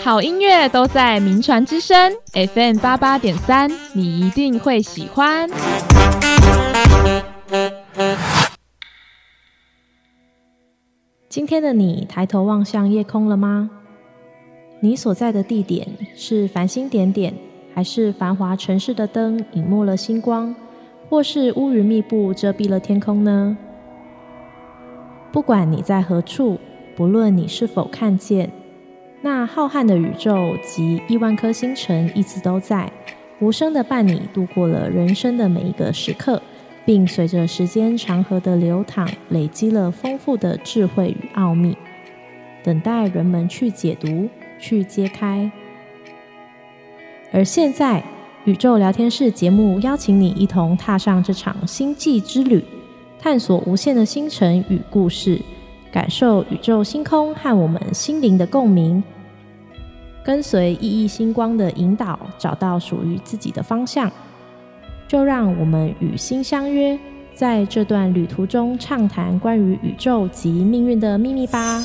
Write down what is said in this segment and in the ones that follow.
好音乐都在名传之声 FM88.3， 你一定会喜欢。 今天的你抬头望向夜空了吗？你所在的地点是繁星点点，还是繁华城市的灯隐没了星光，或是乌云密布遮蔽了天空呢？不管你在何处，不论你是否看见，那浩瀚的宇宙及亿万颗星辰一直都在，无声的伴你度过了人生的每一个时刻，并随着时间长河的流淌，累积了丰富的智慧与奥秘，等待人们去解读、去揭开。而现在，宇宙聊天室节目邀请你一同踏上这场星际之旅，探索无限的星辰与故事，感受宇宙星空和我们心灵的共鸣，跟随熠熠星光的引导，找到属于自己的方向。就让我们与星相约，在这段旅途中畅谈关于宇宙及命运的秘密吧。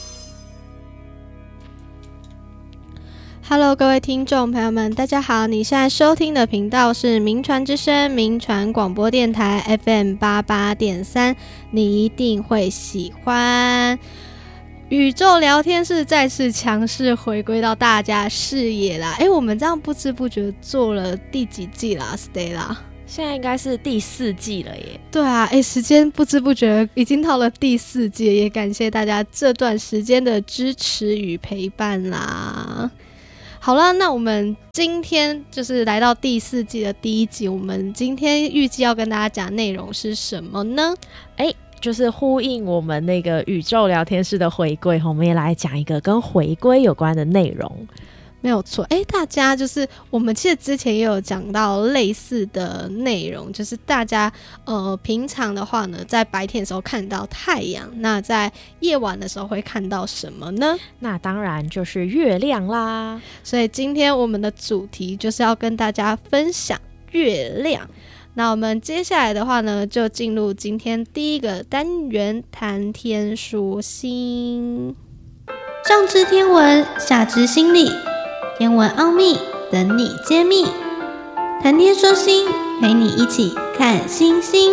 Hello， 各位听众朋友们，大家好！你现在收听的频道是名传之声名传广播电台 FM88.3， 你一定会喜欢。宇宙聊天室再次强势回归到大家视野啦！我们这样不知不觉做了第几季啦 ，Stella？ 现在应该是第4季了耶。 对啊，时间不知不觉已经到了第4季了，也感谢大家这段时间的支持与陪伴啦。好了，那我们今天就是来到第4季的第1集，我们今天预计要跟大家讲内容是什么呢？ 就是呼应我们那个宇宙聊天室的回归，我们也来讲一个跟回归有关的内容。 没有错，大家就是我们其实之前也有讲到类似的内容，就是大家平常的话呢，在白天的时候看到太阳，那在夜晚的时候会看到什么呢？ 那当然就是月亮啦。 所以今天我们的主题就是要跟大家分享月亮。那我们接下来的话呢，就进入今天第一个单元，谈天说星。上知天文，下知心理，天文奥秘等你揭秘。谈天说星，陪你一起看星星。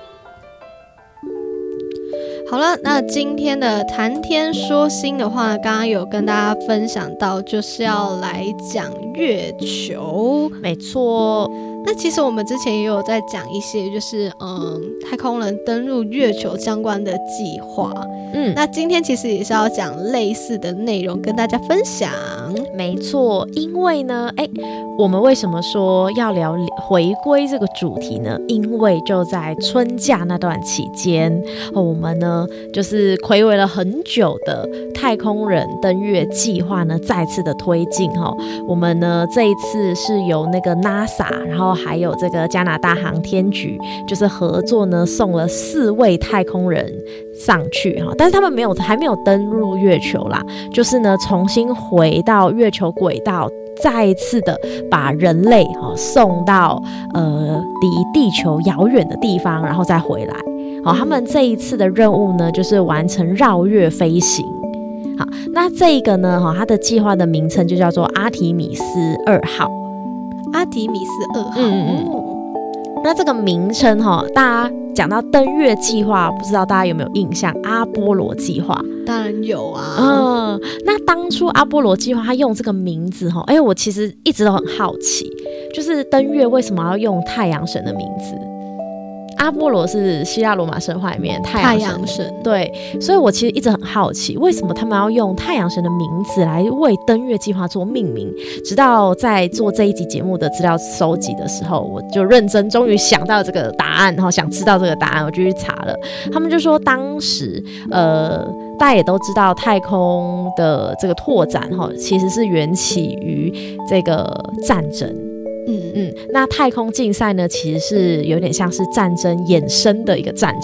好了，那今天的谈天说星的话，刚刚有跟大家分享到，就是要来讲月球。 没错。 那其实我们之前也有在讲一些就是太空人登陆月球相关的计划，那今天其实也是要讲类似的内容跟大家分享。 没错，因为呢我们为什么说要聊回归这个主题呢？因为就在春假那段期间，我们呢就是睽违了很久的太空人登月计划呢再次的推进。我们呢这一次是由那个 NASA 然后还有这个加拿大航天局就是合作呢送了4位太空人上去，但是他们还没有登入月球啦，就是呢重新回到月球轨道，再一次的把人类送到离地球遥远的地方，然后再回来。他们这一次的任务呢就是完成绕月飞行。好，那这一个呢它的计划的名称就叫做阿提米斯2号。 阿提米斯2号。 那这个名称大家讲到登月计划，不知道大家有没有印象？阿波罗计划当然有啊。 那当初阿波罗计划他用这个名字我其实一直都很好奇，就是登月为什么要用太阳神的名字？阿波罗是希腊罗马神话里面太阳神，对，所以我其实一直很好奇，为什么他们要用太阳神的名字来为登月计划做命名？直到在做这一集节目的资料收集的时候，我就认真，终于想到这个答案，然后想知道这个答案，我就去查了。他们就说，当时大家也都知道，太空的这个拓展其实是缘起于这个战争。那太空竞赛呢，其实是有点像是战争衍生的一个战场。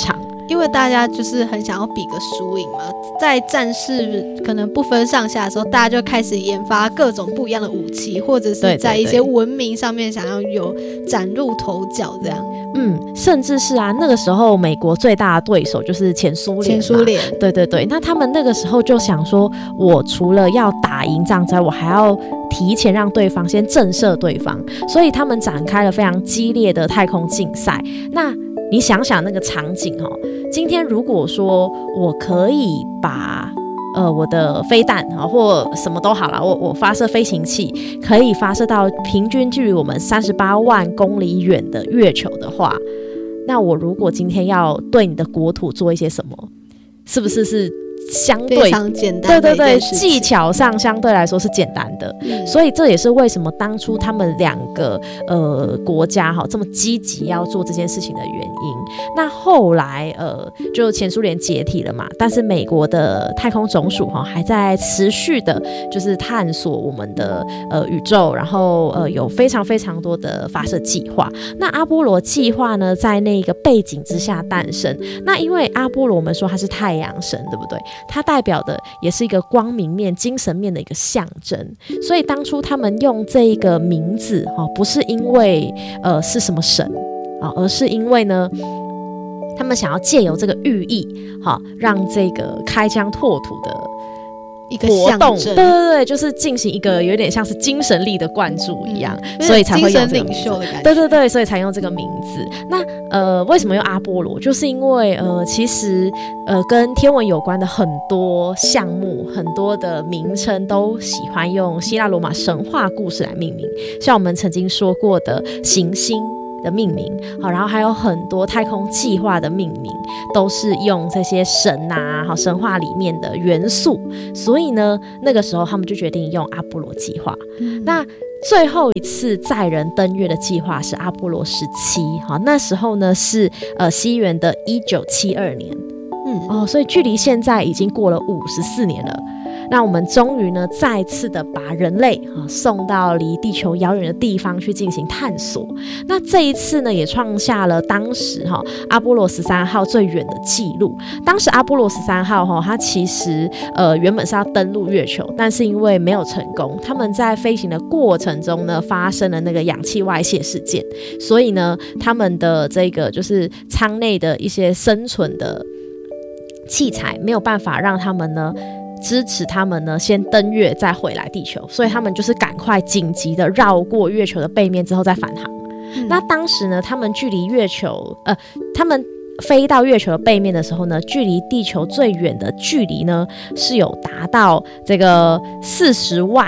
因为大家就是很想要比个输赢嘛，在战事可能不分上下的时候，大家就开始研发各种不一样的武器，或者是在一些文明上面想要有崭露头角这样。 甚至是那个时候美国最大的对手就是前苏联。对对对，那他们那个时候就想说，我除了要打赢仗之外，我还要提前让对方先震慑对方，所以他们展开了非常激烈的太空竞赛。那你想想那个场景今天如果说我可以把我的飞弹或什么都好了，我发射飞行器可以发射到平均距离我们38万公里远的月球的话，那我如果今天要对你的国土做一些什么，是不是相对非常简单的一件事情？ 技巧上相对来说是简单的。所以这也是为什么当初他们两个国家这么积极要做这件事情的原因。那后来就前苏联解体了嘛，但是美国的太空总署还在持续的就是探索我们的宇宙，然后有非常非常多的发射计划。那阿波罗计划呢，在那个背景之下诞生。那因为阿波罗我们说他是太阳神，对不对？它代表的也是一个光明面、精神面的一个象征，所以当初他们用这一个名字不是因为是什么神而是因为呢，他们想要借由这个寓意让这个开疆拓土的一个象征， 对，就是进行一个有点像是精神力的灌注一样，所以才会用这个名字， 精神领袖的感觉。 对，所以才用这个名字。那为什么用阿波罗？就是因为其实跟天文有关的很多项目、很多的名称都喜欢用希腊罗马神话故事来命名，像我们曾经说过的行星的命名，然后还有很多太空计划的命名都是用这些神神话里面的元素，所以呢那个时候他们就决定用阿波罗计划。那最后一次载人登月的计划是阿波罗17，那时候呢是西元的1972年，所以距离现在已经过了54年了。那我们终于呢再次的把人类送到离地球遥远的地方去进行探索。那这一次呢也创下了当时阿波罗13号最远的纪录。当时阿波罗13号它其实原本是要登陆月球，但是因为没有成功，他们在飞行的过程中呢发生了那个氧气外泄事件，所以呢他们的这个就是舱内的一些生存的器材没有办法让他们呢支持他们呢先登月再回来地球，所以他们就是赶快紧急的绕过月球的背面之后再返航。那当时呢他们距离月球他们飞到月球的背面的时候呢，距离地球最远的距离呢是有达到这个40万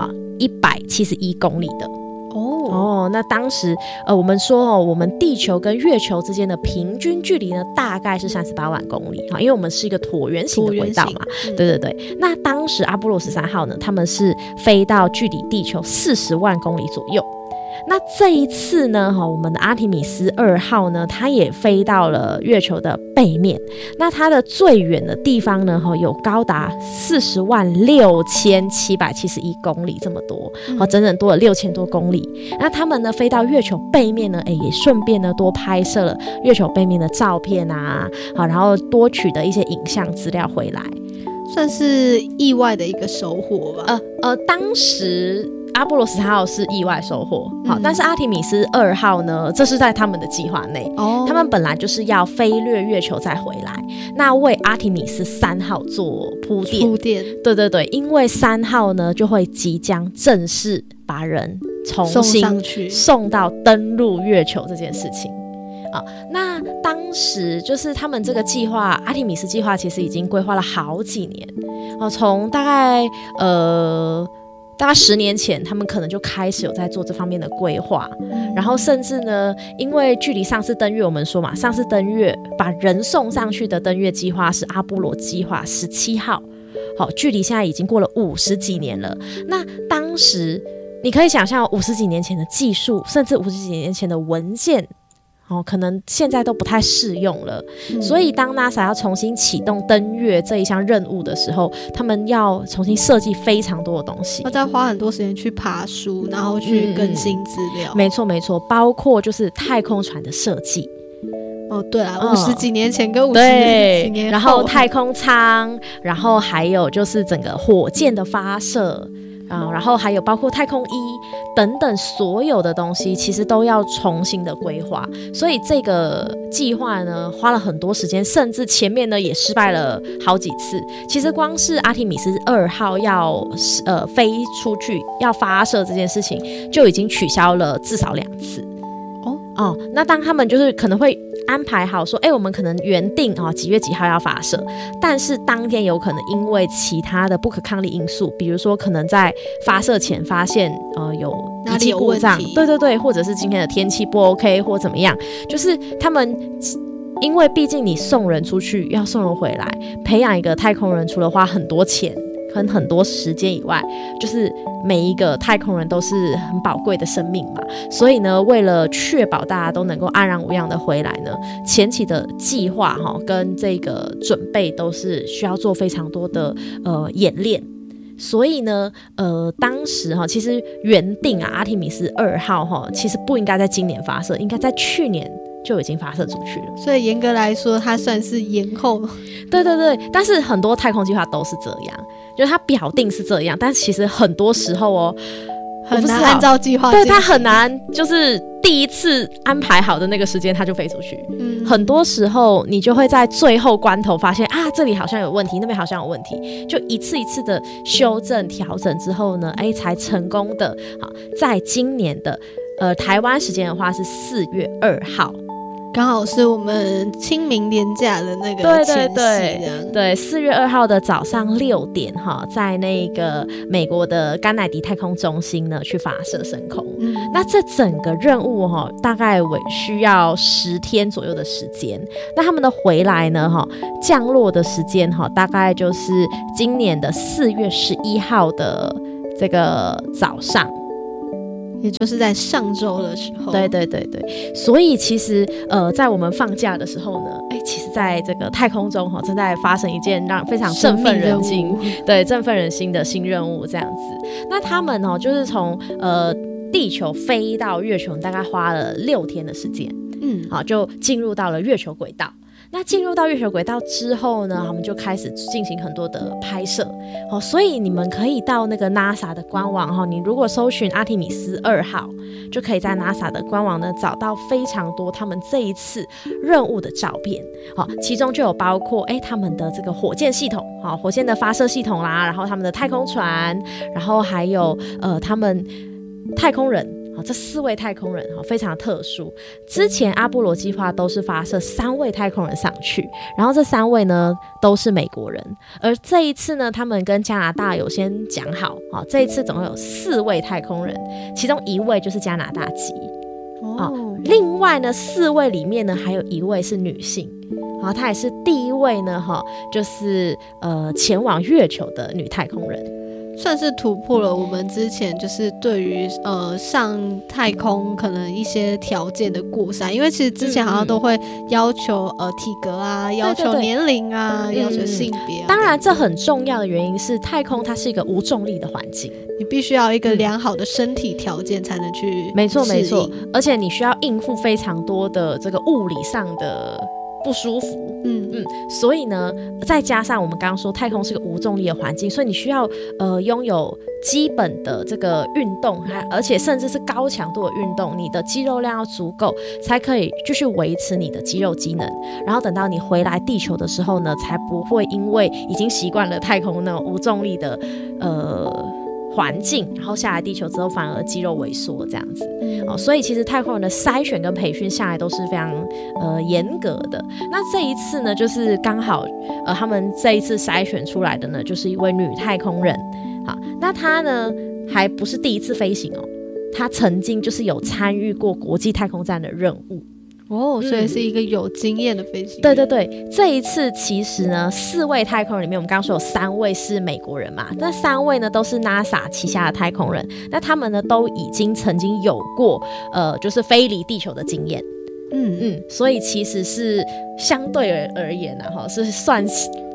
171公里的。那当时我们说我们地球跟月球之间的平均距离呢大概是38万公里，因为我们是一个椭圆形的轨道嘛。对。那当时阿波罗13号呢，他们是飞到距离地球40万公里左右。那这一次呢我们的阿提米斯2号呢，它也飞到了月球的背面。那它的最远的地方呢有高达40万6771公里这么多，整整多了6000多公里。那他们呢飞到月球背面呢也顺便呢多拍摄了月球背面的照片然后多取得一些影像资料回来， 算是意外的一个收获吧。 当时阿波罗13号是意外收获，但是阿提米斯2号呢，这是在他们的计划内。他们本来就是要飞掠月球再回来，那为阿提米斯3号做铺垫。对，因为3号呢就会即将正式把人重新送到登陆月球这件事情。那当时就是他们这个计划，阿提米斯计划其实已经规划了好几年，从大概10年前，他们可能就开始有在做这方面的规划，然后甚至呢，因为距离上次登月，我们说嘛，上次登月把人送上去的登月计划是阿波罗计划17号，距离现在已经过了50几年了。那当时你可以想象50几年前的技术，甚至50几年前的文件。可能现在都不太适用了，所以当 NASA 要重新启动登月这一项任务的时候，他们要重新设计非常多的东西， 要再花很多时间去爬书，然后去更新资料。 没错，包括就是太空船的设计。 哦，对啊，50几年前跟50几年后， 然后太空舱，然后还有就是整个火箭的发射。然后还有包括太空衣等等所有的东西，其实都要重新的规划，所以这个计划呢花了很多时间，甚至前面呢也失败了好几次。其实光是阿提米斯2号要飞出去要发射这件事情，就已经取消了至少2次。那当他们就是可能会安排好说，我们可能原定几月几号要发射，但是当天有可能因为其他的不可抗力因素，比如说可能在发射前发现有仪器故障，对，或者是今天的天气不 OK 或怎么样，就是他们因为毕竟你送人出去要送人回来，培养一个太空人除了花很多钱跟很多时间以外，就是每一个太空人都是很宝贵的生命嘛，所以呢，为了确保大家都能够安然无恙的回来呢，前期的计划跟这个准备都是需要做非常多的演练。所以呢，当时其实原定阿提米斯2号其实不应该在今年发射，应该在去年就已经发射出去了， 所以严格来说它算是延后。 对，但是很多太空计划都是这样，就是它表定是这样，但其实很多时候很难按照计划进行， 对，它很难就是第一次安排好的那个时间它就飞出去。很多时候你就会在最后关头发现这里好像有问题，那边好像有问题，就一次一次的修正调整之后呢，才成功的在今年的台湾时间的话是4月2号， 刚好是我们清明连假的那个前夕， 对，4月2号的早上6点在那个美国的甘乃迪太空中心呢去发射升空。那这整个任务大概需要10天左右的时间。那他们的回来呢降落的时间大概就是今年的4月11号的这个早上。 也就是在上周的时候， 对，所以其实在我们放假的时候呢，其实在这个太空中正在发生一件让非常振奋人心、振奋人心的新任务这样子。那他们就是从地球飞到月球大概花了6天的时间，就进入到了月球轨道。那进入到月球轨道之后呢，他们就开始进行很多的拍摄，所以你们可以到那个 NASA 的官网，你如果搜寻阿提米斯2号，就可以在 NASA 的官网呢找到非常多他们这一次任务的照片，其中就有包括他们的这个火箭系统，火箭的发射系统啦，然后他们的太空船，然后还有他们太空人。这4位太空人非常特殊，之前阿波罗计划都是发射3位太空人上去，然后这3位呢都是美国人，而这一次呢他们跟加拿大有先讲好，这一次总共有4位太空人，其中1位就是加拿大籍，另外呢4位里面呢还有1位是女性，她也是第一位呢就是前往月球的女太空人， 算是突破了我们之前就是对于上太空可能一些条件的过筛，因为其实之前好像都会要求体格啊，要求年龄啊，要求性别当然这很重要的原因是太空它是一个无重力的环境， 你必须要一个良好的身体条件才能去没错，而且你需要应付非常多的这个物理上的不舒服，所以呢再加上我们刚刚说太空是个无重力的环境，所以你需要拥有基本的这个运动，而且甚至是高强度的运动，你的肌肉量要足够才可以继续维持你的肌肉机能，然后等到你回来地球的时候呢，才不会因为已经习惯了太空那种无重力的环境，然后下来地球之后反而肌肉萎缩这样子，所以其实太空人的筛选跟培训下来都是非常严格的。那这一次呢，就是刚好他们这一次筛选出来的呢，就是一位女太空人。好，那她呢还不是第一次飞行她曾经就是有参与过国际太空站的任务。 所以是一个有经验的飞行员。 对，这一次其实呢4位太空人里面，我们刚刚说有3位是美国人嘛，那3位呢都是 NASA 旗下的太空人，那他们呢都已经曾经有过就是飞离地球的经验，所以其实是相对而言是算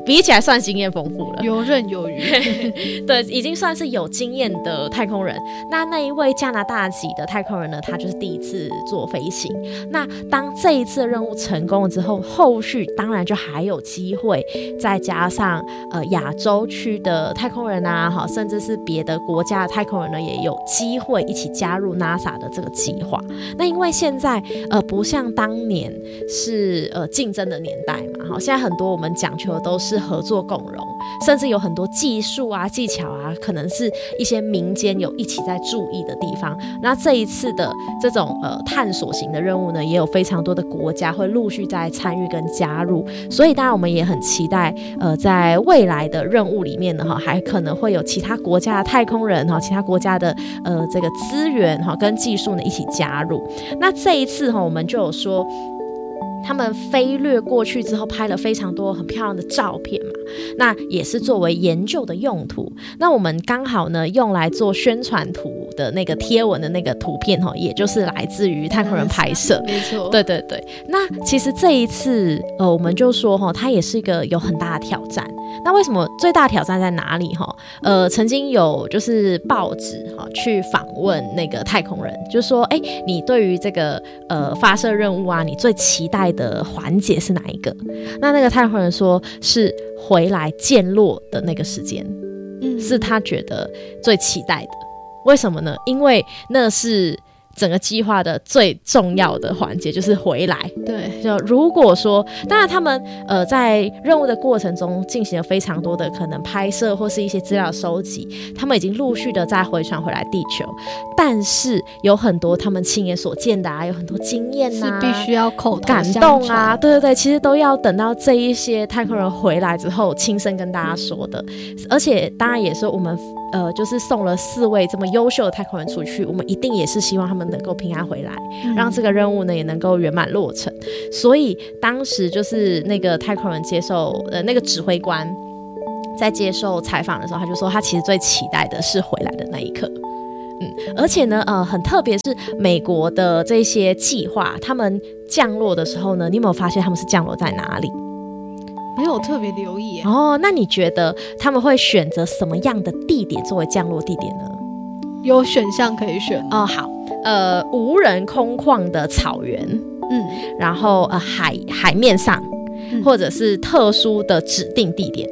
比起来算经验丰富了， 游刃有余。 对，已经算是有经验的太空人。那一位加拿大籍的太空人呢，他就是第一次做飞行。那当这一次的任务成功了之后，后续当然就还有机会，再加上亚洲区的太空人啊，甚至是别的国家的太空人呢，也有机会一起加入 NASA 的这个计划。那因为现在不像当年是竞争的年代嘛，现在很多我们讲求的都是合作共荣，甚至有很多技术啊技巧啊，可能是一些民间有一起在注意的地方。那这一次的这种探索型的任务呢，也有非常多的国家会陆续在参与跟加入，所以当然我们也很期待在未来的任务里面呢，还可能会有其他国家的太空人其他国家的这个资源跟技术呢一起加入。那这一次我们就有说，他们飞掠过去之后拍了非常多很漂亮的照片嘛，那也是作为研究的用途。那我们刚好呢用来做宣传图的那个贴文的那个图片也就是来自于太空人拍摄， 没错， 对对对。那其实这一次我们就说它也是一个有很大的挑战。那为什么最大的挑战在哪里曾经有就是报纸去访问那个太空人，就说你对于这个发射任务啊，你最期待的环节是哪一个？那个太空人说是回来降落的那个时间，是他觉得最期待的。为什么呢？因为那是整个计划的最重要的环节，就是回来。 对， 就如果说，当然他们在任务的过程中进行了非常多的可能拍摄或是一些资料收集，他们已经陆续的再回传回来地球，但是有很多他们亲眼所见的啊，有很多经验啊， 是必须要口头感动啊，对对对，其实都要等到这一些太空人回来之后亲身跟大家说的。而且当然也是我们就是送了4位这么优秀的太空人出去，我们一定也是希望他们能够平安回来，让这个任务呢也能够圆满落成。所以当时就是那个太空人接受那个指挥官在接受采访的时候，他就说他其实最期待的是回来的那一刻。而且呢很特别是美国的这些计划，他们降落的时候呢，你有没有发现他们是降落在哪里？ 没有特别留意那你觉得他们会选择什么样的地点作为降落地点呢？ 有选项可以选好，无人空旷的草原，然后海面上，或者是特殊的指定地点。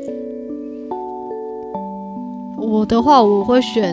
我的话我会选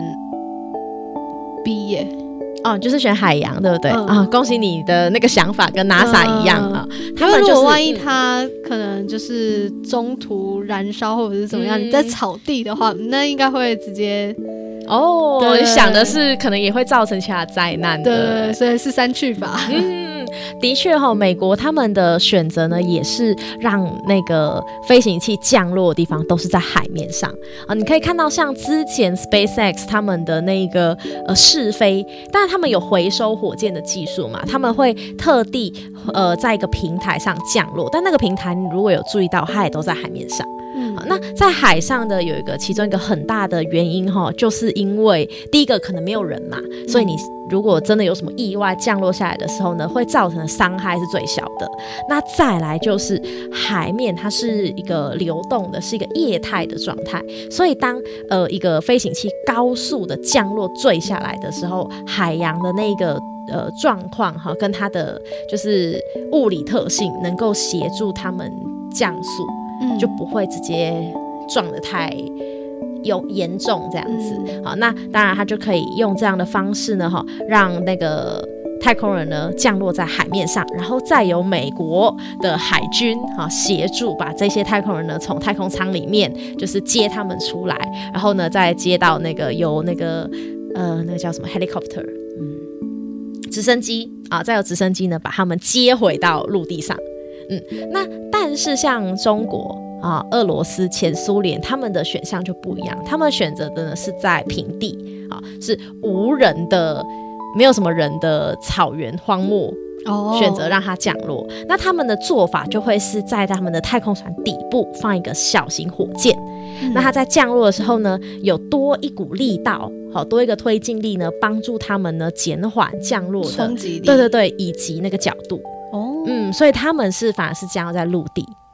B 耶。 就是选海洋，对不对？恭喜你的那个想法跟 NASA 一样啊。 他们如果万一他可能就是中途燃烧或者是怎么样，你在草地的话，那应该会直接你想的是可能也会造成其他灾难的， 对，所以是3去法。 的确美国他们的选择呢，也是让那个飞行器降落的地方都是在海面上你可以看到像之前 SpaceX 他们的那个试飞，当然他们有回收火箭的技术嘛，他们会特地在一个平台上降落，但那个平台你如果有注意到，它也都在海面上。那在海上的有其中一个很大的原因就是因为第一个可能没有人嘛，所以你如果真的有什么意外降落下来的时候呢，会造成的伤害是最小的。那再来就是海面它是一个流动的，是一个液态的状态，所以当一个飞行器高速的降落坠下来的时候，海洋的那个状况跟它的就是物理特性能够协助他们降速，就不会直接撞得太严重这样子。好，那当然他就可以用这样的方式呢让那个太空人呢降落在海面上，然后再由美国的海军协助把这些太空人呢从太空舱里面就是接他们出来，然后呢再接到那个由那个叫什么 helicopter 直升机再由直升机呢把他们接回到陆地上。那但是像中国俄罗斯、前苏联他们的选项就不一样，他们选择的呢是在平地是无人的，没有什么人的草原荒漠选择让它降落。那他们的做法就会是在他们的太空船底部放一个小型火箭，那它在降落的时候呢有多一股力道，多一个推进力呢帮助他们呢减缓降落的冲击力， 对对对，以及那个角度所以他们反而是降落在陆地。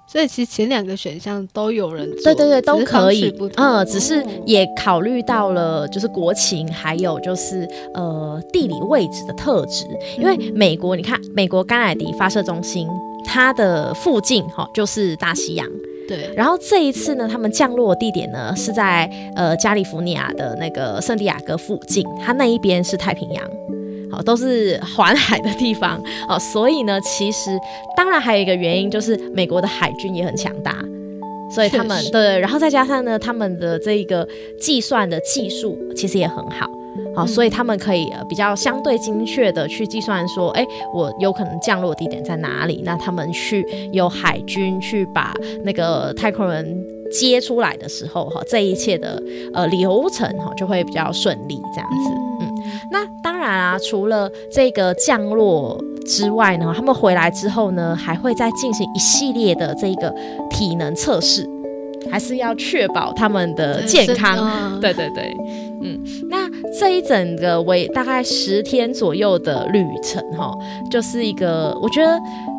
所以其实前2个选项都有人做， 对对对，都可以， 只是只是也考虑到了就是国情，还有就是地理位置的特质。因为美国，你看美国甘乃迪发射中心，它的附近就是大西洋。 对， 然后这一次呢，他们降落的地点呢是在加利福尼亚的那个圣地亚哥附近，它那一边是太平洋。都是环海的地方，所以呢，其实当然还有一个原因就是美国的海军也很强大，所以他们对，然后再加上呢，他们的这个计算的技术其实也很好，所以他们可以比较相对精确的去计算说，我有可能降落地点在哪里，那他们去由海军去把那个太空人接出来的时候，这一切的流程就会比较顺利，这样子。那当然啊，除了这个降落之外呢，他们回来之后呢，还会再进行一系列的这个体能测试，还是要确保他们的健康。对对对，那这一整个为大概10天左右的旅程，就是一个我觉得，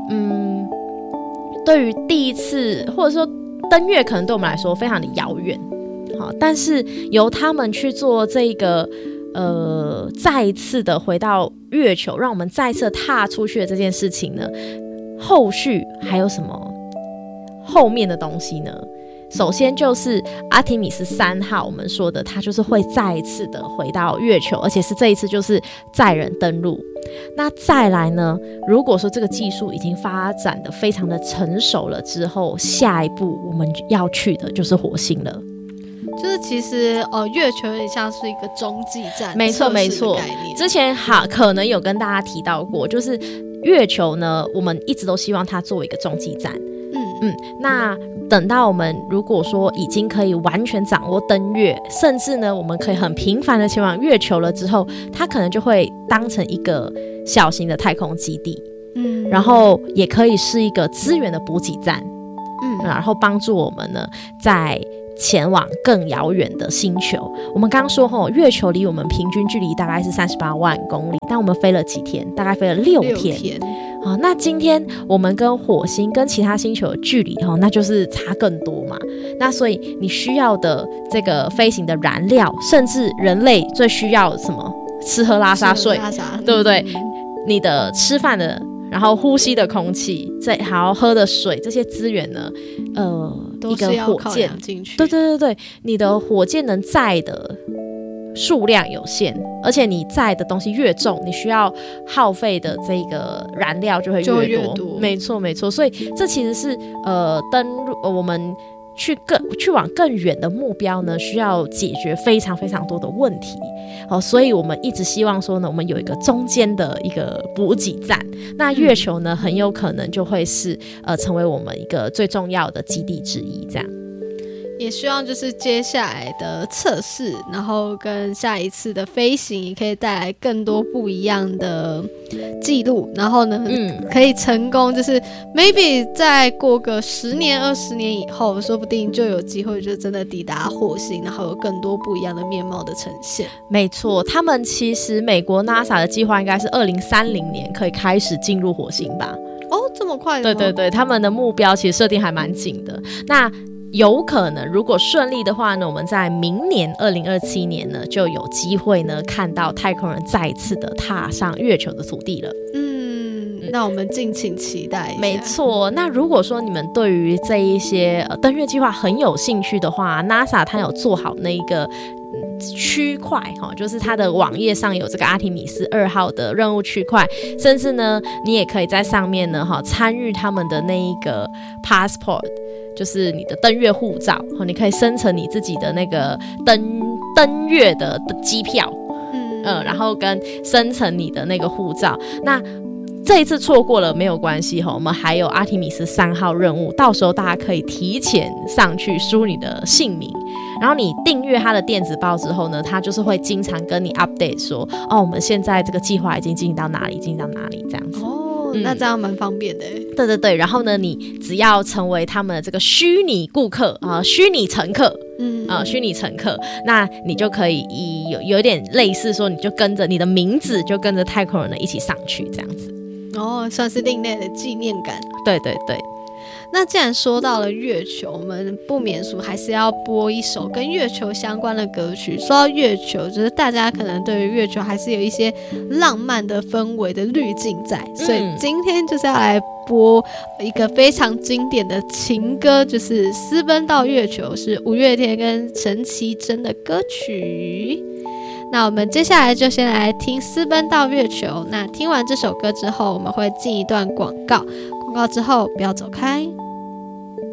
对于第一次或者说登月，可能对我们来说非常的遥远，但是由他们去做这个。再一次的回到月球，让我们再次踏出去的这件事情呢，后续还有什么后面的东西呢？首先就是阿提米斯3号，我们说的它就是会再一次的回到月球，而且是这一次就是载人登陆。那再来呢，如果说这个技术已经发展的非常的成熟了之后，下一步我们要去的就是火星了。 就是其实月球有点像是一个中继站， 没错没错。之前可能有跟大家提到过，就是月球呢，我们一直都希望它作为一个中继站。那等到我们如果说已经可以完全掌握登月，甚至呢我们可以很频繁的前往月球了之后，它可能就会当成一个小型的太空基地。然后也可以是一个资源的补给站。然后帮助我们呢在前往更遥远的星球。我们刚刚说月球离我们平均距离大概是38万公里，但我们飞了几天？大概飞了6天。那今天我们跟火星跟其他星球的距离那就是差更多嘛。那所以你需要的这个飞行的燃料，甚至人类最需要什么？吃喝拉撒睡，对不对？你的吃饭的，然后呼吸的空气，还要喝的水，这些资源呢，一个火箭进去。对对对对，你的火箭能载的数量有限，而且你载的东西越重，你需要耗费的这个燃料就会越多。没错没错，所以这其实是登陆我们去往更远的目标呢，需要解决非常非常多的问题。所以我们一直希望说呢，我们有一个中间的一个补给站。那月球呢，很有可能就会是成为我们一个最重要的基地之一，这样。 也希望就是接下来的测试，然后跟下一次的飞行也可以带来更多不一样的记录，然后呢，可以成功，就是 maybe 再过个10年20年以后，说不定就有机会就真的抵达火星，然后有更多不一样的面貌的呈现。 没错，他们其实美国 NASA 的计划应该是2030年可以开始进入火星吧？ 这么快的吗？ 对对对，他们的目标其实设定还蛮紧的。那有可能如果顺利的话呢，我们在明年2027年呢就有机会呢看到太空人再一次的踏上月球的土地了。 那我们敬请期待一下。 没错，那如果说你们对于这一些登月计划很有兴趣的话， NASA 它有做好那一个区块，就是它的网页上有这个阿提米斯2号的任务区块，甚至呢你也可以在上面呢参与他们的那一个 passport， 就是你的登月护照，你可以生成你自己的那个登月的机票，然后跟生成你的那个护照。那这一次错过了没有关系，我们还有阿提米斯3号任务，到时候大家可以提前上去输你的姓名，然后你订阅他的电子报之后呢，他就是会经常跟你 update 说，我们现在这个计划已经进行到哪里这样子。 那这样蛮方便的。 对对对，然后呢你只要成为他们的这个虚拟顾客虚拟乘客，虚拟乘客，那你就可以有点类似说，你就跟着你的名字就跟着太空人一起上去这样子。 算是另类的纪念感。 对对对。 那既然说到了月球，我们不免俗还是要播一首跟月球相关的歌曲。说到月球，就是大家可能对于月球还是有一些浪漫的氛围的滤镜在，所以今天就是要来播一个非常经典的情歌，就是《私奔到月球》，是五月天跟陈绮贞的歌曲。那我们接下来就先来听《私奔到月球》。那听完这首歌之后，我们会进一段广告，广告之后不要走开。